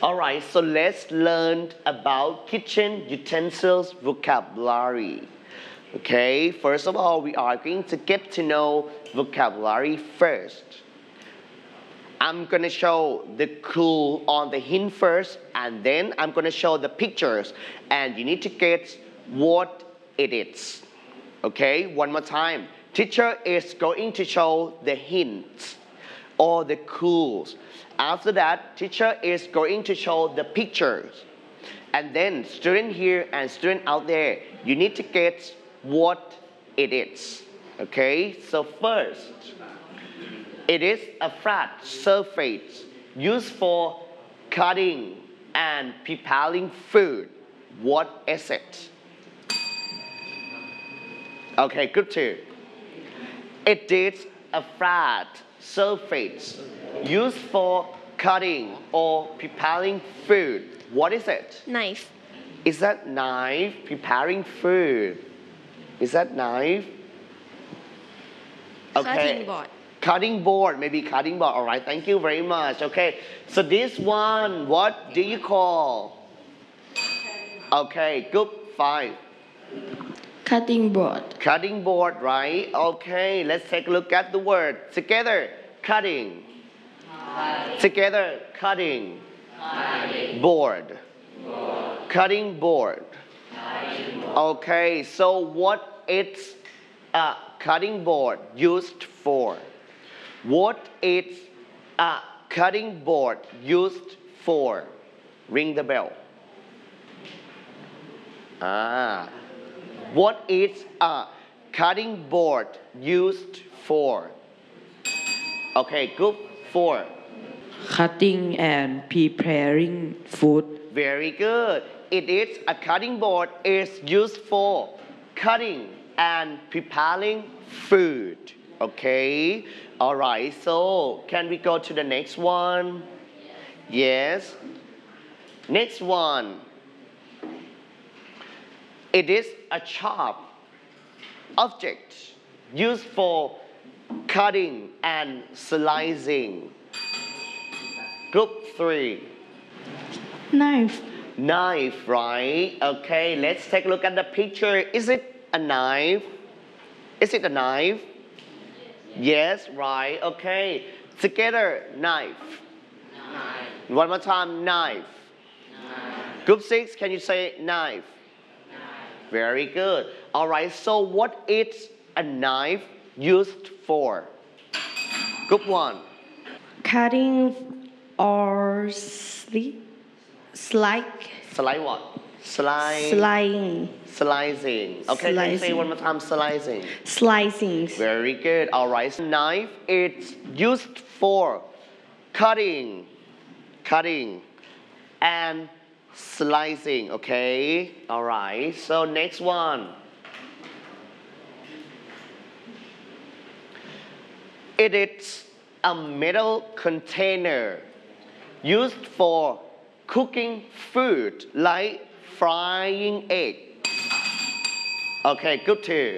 Alright, so let's learn about kitchen utensils vocabulary. Okay, first of all, we are going to get to know vocabulary first. I'm gonna show the clue on the hint first, and then I'm gonna show the pictures, and you need to get what it is. Okay, one more time. Teacher is going to show the hints or the clues. After that, teacher is going to show the pictures. And then student here and student out there, you need to get what it is. Okay, so first, it is a flat surface used for cutting and preparing food. What is it? Okay, good too. It is a flat surface used for cutting or preparing food. What is it? Knife. Is that knife preparing food? Is that knife? Cutting board. Cutting board, maybe cutting board. All right, thank you very much. Okay, so this one, what do you call? Okay, good, 5. Cutting board. Cutting board, right? Okay, let's take a look at the word. Together, cutting. Together, cutting. Board. Cutting board. Okay, so what is a cutting board used for? What is a cutting board used for? Ring the bell. What is a cutting board used for? Okay, group 4. Cutting and preparing food. Very good. It is a cutting board is used for cutting and preparing food. Okay. All right. So can we go to the next one? Yes. Next one. It is a sharp object used for cutting and slicing. Group 3. Knife. Knife, right? Okay, let's take a look at the picture. Is it a knife? Is it a knife? Yes, right. Okay. Together, knife. One more time, knife. Group 6, can you say knife? Very good. All right, so what is a knife used for? Group 1. Cutting or Slice what? slicing. Slicing. Okay, can you say one more time? Slicing. Slicing. Very good. All right. So knife, it's used for cutting, and slicing. Okay. All right. So next one. It is a metal container used for cooking food like frying egg. Okay, good too.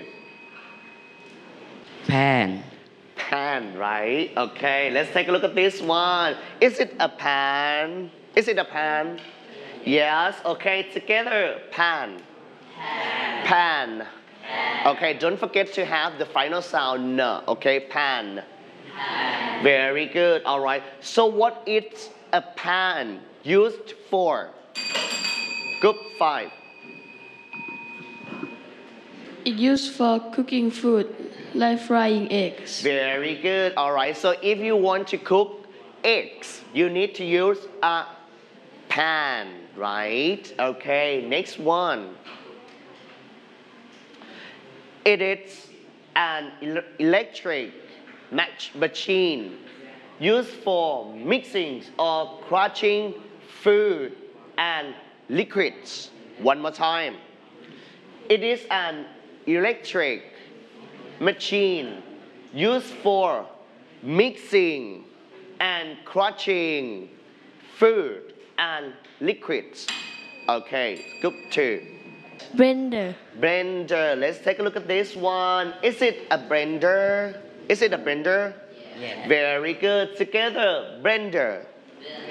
Pan. Pan, right? Okay, let's take a look at this one. Is it a pan? Is it a pan? Yes, okay, together, pan. Pan. Okay, don't forget to have the final sound, n, okay, pan. Very good, all right. So what is a pan used for? Group 5. It used for cooking food like frying eggs. Very good, all right. So if you want to cook eggs, you need to use a pan, right? Okay, next one. It is an electric machine used for mixing or crushing food and liquids. One more time. It is an electric machine used for mixing and crushing food and liquids. Okay, group 2. Blender. Blender. Let's take a look at this one. Is it a blender? Is it a blender? Yeah. Very good. Together, blender.